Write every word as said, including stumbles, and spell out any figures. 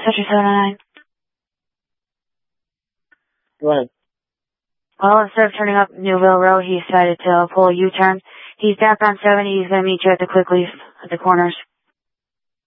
Sector seven oh nine. Go ahead. Well, instead of turning up Newville Road, he decided to pull a U-turn. He's back on seventy. He's going to meet you at the Quick Leaf at the corners.